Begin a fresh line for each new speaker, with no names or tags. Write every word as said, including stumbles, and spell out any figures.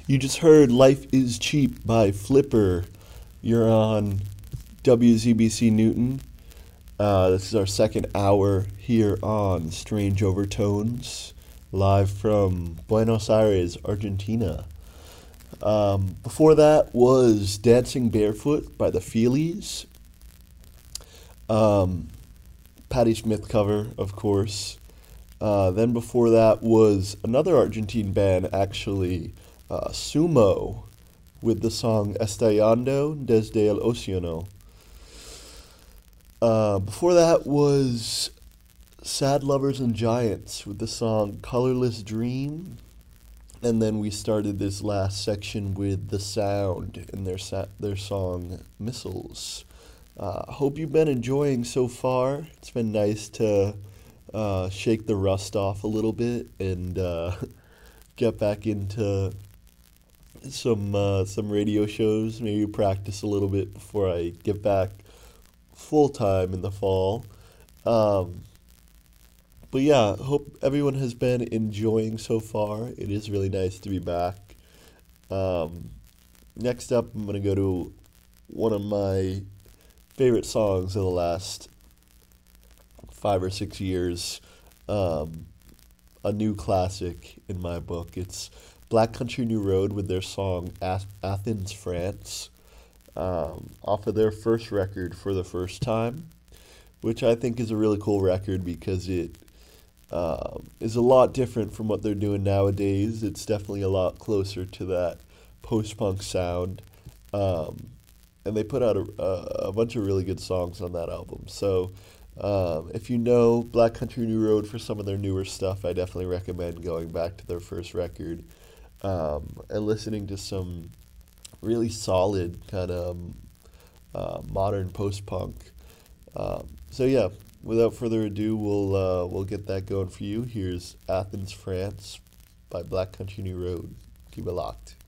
You just heard Life is Cheap by Flipper. You're on W Z B C Newton. Uh, this is our second hour here on Strange Overtones, live from Buenos Aires, Argentina. Um, before that was Dancing Barefoot by the Feelies. Um, Patti Smith cover, of course. Uh, then before that was another Argentine band, actually, uh, Sumo, with the song Estallando desde el Océano. Uh, before that was Sad Lovers and Giants with the song Colorless Dream. And then we started this last section with The Sound and their sa- their song Missiles. Uh, hope you've been enjoying so far. It's been nice to uh, shake the rust off a little bit and uh, get back into some uh, some radio shows. Maybe practice a little bit before I get back full time in the fall. Um, but yeah, hope everyone has been enjoying so far. It is really nice to be back. Um, next up, I'm gonna go to one of my favorite songs of the last five or six years. Um, a new classic in my book. It's Black Country New Road with their song Ath- Athens, France, um, off of their first record For the First Time, which I think is a really cool record because it um, is a lot different from what they're doing nowadays. It's definitely a lot closer to that post-punk sound. Um, and they put out a, a, a bunch of really good songs on that album. So um, if you know Black Country New Road for some of their newer stuff, I definitely recommend going back to their first record um, and listening to some really solid kind of um, uh, modern post-punk. Um, so yeah, without further ado, we'll uh, we'll get that going for you. Here's Athens, France by Black Country New Road. Keep it locked.